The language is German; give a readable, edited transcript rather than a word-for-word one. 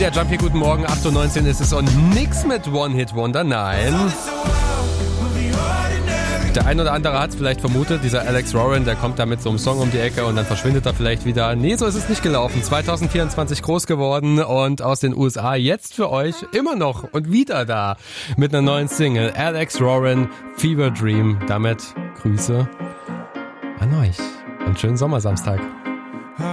der Jump hier, guten Morgen, 8.19 Uhr ist es und nix mit One-Hit-Wonder, nein. Der ein oder andere hat es vielleicht vermutet, dieser Alex Warren, der kommt da mit so einem Song um die Ecke und dann verschwindet er vielleicht wieder. Nee, so ist es nicht gelaufen. 2024 groß geworden und aus den USA jetzt für euch immer noch und wieder da mit einer neuen Single. Alex Warren, Fever Dream. Damit Grüße an euch und schönen Sommersamstag.